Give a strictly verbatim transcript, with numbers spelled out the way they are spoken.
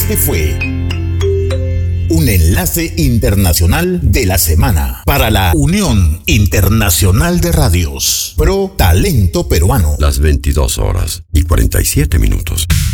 Este fue un enlace internacional de la semana para la Unión Internacional de Radios Pro Talento Peruano. Las veintidós horas y cuarenta y siete minutos.